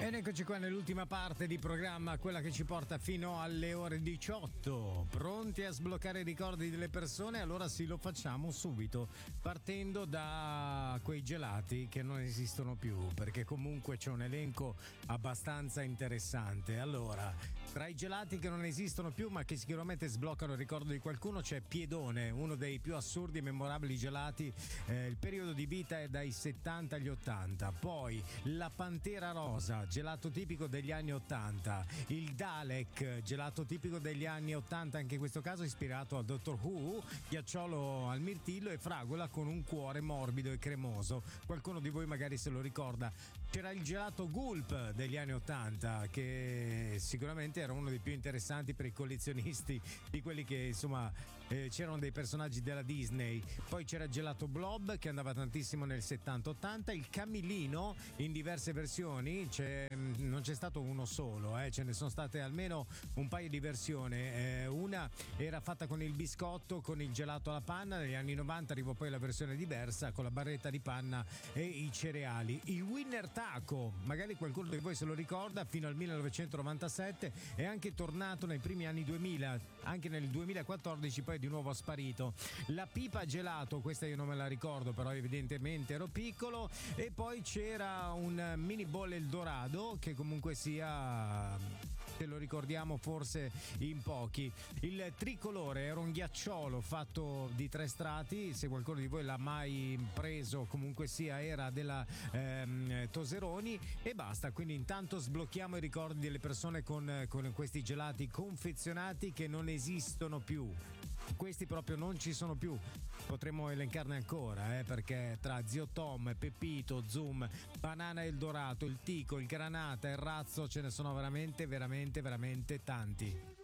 Ed eccoci qua nell'ultima parte di programma, quella che ci porta fino alle ore 18. Pronti a sbloccare i ricordi delle persone? Allora sì, lo facciamo subito, partendo da quei gelati che non esistono più, perché comunque c'è un elenco abbastanza interessante. Allora, tra i gelati che non esistono più ma che sicuramente sbloccano il ricordo di qualcuno c'è Piedone, uno dei più assurdi e memorabili gelati. Il periodo di vita è dai 70 agli 80. Poi la Pantera Rosa, gelato tipico degli anni 80. Il Dalek, gelato tipico degli anni 80, anche in questo caso ispirato al Doctor Who, ghiacciolo al mirtillo e fragola con un cuore morbido e cremoso. Qualcuno di voi magari se lo ricorda. C'era il gelato Gulp degli anni 80, che sicuramente era uno dei più interessanti per i collezionisti, di quelli che insomma c'erano dei personaggi della Disney. Poi c'era il gelato Blob che andava tantissimo nel 70-80, il Camillino in diverse versioni, non c'è stato uno solo, ce ne sono state almeno un paio di versioni. Una era fatta con il biscotto, con il gelato alla panna, negli anni 90 arrivò poi la versione diversa con la barretta di panna e i cereali. Il Winner Taco, magari qualcuno di voi se lo ricorda, fino al 1997 è anche tornato nei primi anni 2000, anche nel 2014 poi di nuovo sparito. La pipa gelato, questa io non me la ricordo, però evidentemente ero piccolo. E poi c'era un mini bowl Eldorado che comunque sia, se lo ricordiamo forse in pochi. Il tricolore era un ghiacciolo fatto di 3 strati, se qualcuno di voi l'ha mai preso comunque sia era della Toseroni. E basta, quindi intanto sblocchiamo i ricordi delle persone con questi gelati confezionati che non esistono più. Questi proprio non ci sono più. Potremmo elencarne ancora, perché tra Zio Tom, Pepito, Zoom, Banana Eldorato, il Tico, il Granata, il Razzo ce ne sono veramente tanti.